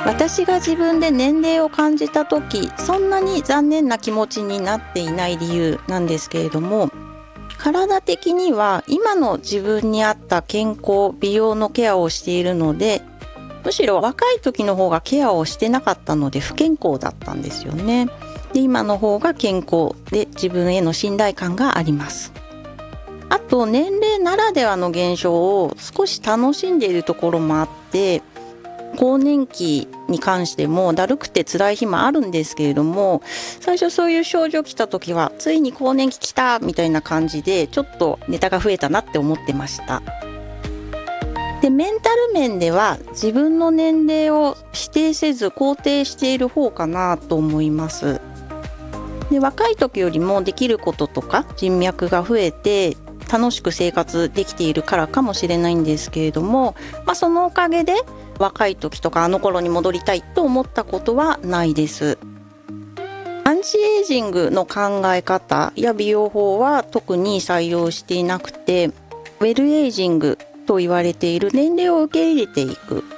私が自分で年齢を感じた時、そんなに残念な気持ちになっていない理由なんですけれども、体的には今の自分に合った健康、美容のケアをしているので、むしろ若い時の方がケアをしてなかったので不健康だったんですよね。で、今の方が健康で自分への信頼感があります。あと、年齢ならではの現象を少し楽しんでいるところもあって、更年期に関してもだるくて辛い日もあるんですけれども、最初そういう症状来た時はついに更年期来たみたいな感じでちょっとネタが増えたなって思ってました。で、メンタル面では自分の年齢を否定せず肯定している方かなと思います。で、若い時よりもできることとか人脈が増えて楽しく生活できているからかもしれないんですけれども、そのおかげで若い時とかあの頃に戻りたいと思ったことはないです。アンチエイジングの考え方や美容法は特に採用していなくて、ウェルエイジングと言われている年齢を受け入れていく